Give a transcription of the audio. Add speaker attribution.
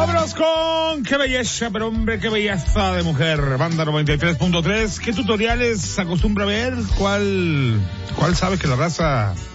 Speaker 1: Vámonos con qué belleza, pero hombre, qué belleza de mujer. Banda 93.3. ¿Qué tutoriales acostumbra ver? ¿Cuál sabe que la raza